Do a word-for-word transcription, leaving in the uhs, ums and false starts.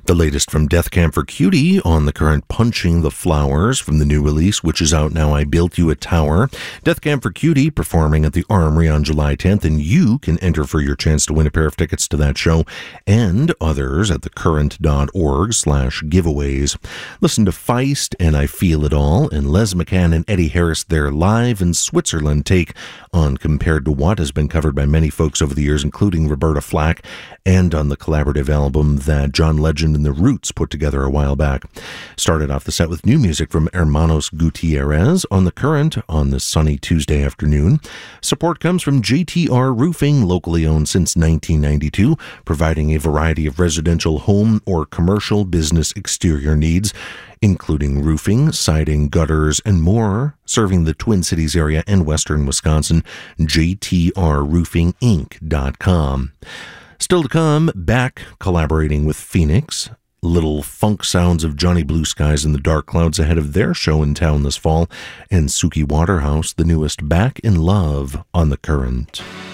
The latest from Death Camp for Cutie on the current Punching the Flowers from the new release, which is out now, I Built You a Tower. Death Camp for Cutie performing at the Armory on July tenth, and you can enter for your chance to win a pair of tickets to that show and others at thecurrent.org slash giveaways. Listen to Feist and I Feel It All, and Les McCann and Eddie Harris, their live in Switzerland take on Compared to What has been covered by many folks over the years, including Roberta Flack, and on the collaborative album that John Legend and the Roots put together a while back. Started off the set with new music from Hermanos Gutierrez on The Current on this sunny Tuesday afternoon. Support comes from J T R Roofing, locally owned since nineteen ninety-two, providing a variety of residential, home, or commercial business exterior needs, including roofing, siding, gutters, and more, serving the Twin Cities area and western Wisconsin. J T R roofing inc dot com. Still to come, Beck collaborating with Phoenix. Little funk sounds of Johnny Blue Skies and the Dark Clouds ahead of their show in town this fall. And Suki Waterhouse, the newest Back in Love on The Current.